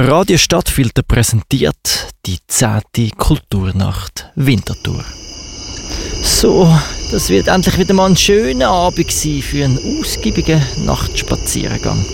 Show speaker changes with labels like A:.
A: Radio Stadtfilter präsentiert die 10. Kulturnacht Winterthur. So, das wird endlich wieder mal ein schöner Abend sein für einen ausgiebigen Nachtspaziergang.